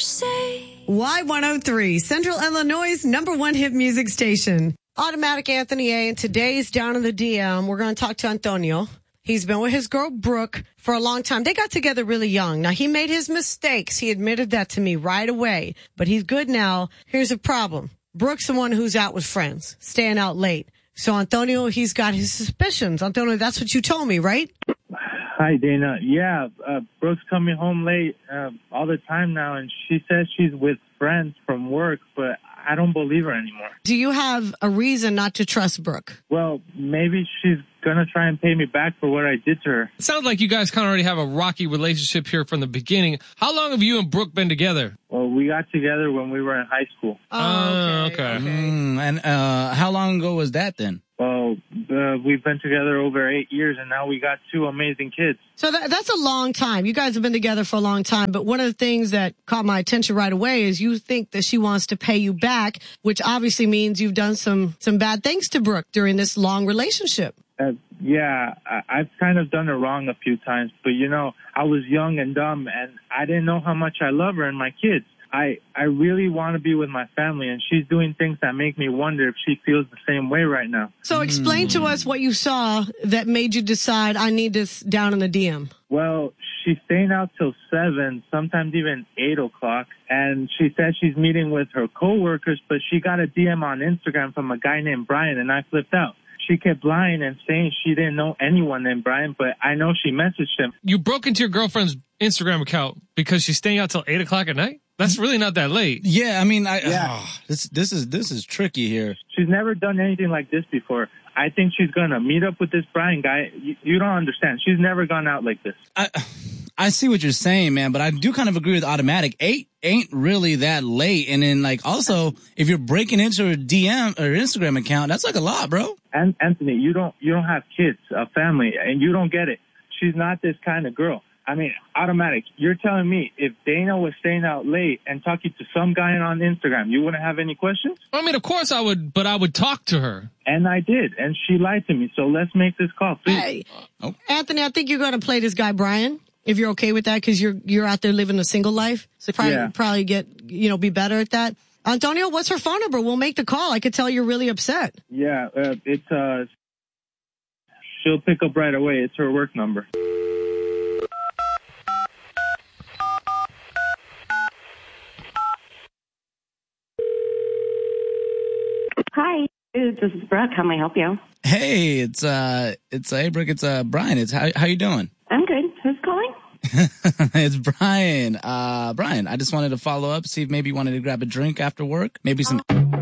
Y103, Central Illinois' #1 hit music station. Automatic Anthony A. And today's Down in the DM, we're going to talk to Antonio. He's been with his girl, Brooke, for a long time. They got together really young. Now, he made his mistakes. He admitted that to me right away. But he's good now. Here's the problem. Brooke's the one who's out with friends, staying out late. So, Antonio, he's got his suspicions. Antonio, that's what you told me, right? Hi, Dana. Yeah, Brooke's coming home late all the time now, and she says she's with friends from work, but I don't believe her anymore. Do you have a reason not to trust Brooke? Well, maybe she's going to try and pay me back for what I did to her. It sounds like you guys kind of already have a rocky relationship here from the beginning. How long have you and Brooke been together? Well, we got together when we were in high school. Oh, okay. And how long ago was that then? Well, we've been together over 8 years, and now we got 2 amazing kids. So that's a long time. You guys have been together for a long time. But one of the things that caught my attention right away is you think that she wants to pay you back, which obviously means you've done some bad things to Brooke during this long relationship. Yeah, I've kind of done it wrong a few times. But, you know, I was young and dumb, and I didn't know how much I love her and my kids. I really want to be with my family, and she's doing things that make me wonder if she feels the same way right now. So explain to us what you saw that made you decide I need this down in the DM. Well, she's staying out till 7, sometimes even 8 o'clock, and she says she's meeting with her coworkers, but she got a DM on Instagram from a guy named Brian, and I flipped out. She kept lying and saying she didn't know anyone named Brian, but I know she messaged him. You broke into your girlfriend's Instagram account because she's staying out till 8 o'clock at night? That's really not that late. Yeah, I mean, this is tricky here. She's never done anything like this before. I think she's gonna meet up with this Brian guy. You don't understand. She's never gone out like this. I see what you're saying, man, but I do kind of agree with Automatic. 8 ain't really that late. And then, like, also, if you're breaking into her DM or Instagram account, that's like a lot, bro. And Anthony, you don't have kids, a family, and you don't get it. She's not this kind of girl. I mean, Automatic, you're telling me if Dana was staying out late and talking to some guy on Instagram, you wouldn't have any questions? I mean, of course I would, but I would talk to her. And I did, and she lied to me. So let's make this call, please. Hey, Anthony, I think you're going to play this guy Brian, if you're okay with that, because you're out there living a single life. So probably get, be better at that. Antonio, what's her phone number? We'll make the call. I could tell you're really upset. Yeah, she'll pick up right away. It's her work number. Hi, this is Brooke. How may I help you? Hey, it's Brooke. It's Brian. It's how you doing? I'm good. Who's calling? It's Brian. Brian, I just wanted to follow up, see if maybe you wanted to grab a drink after work, maybe some.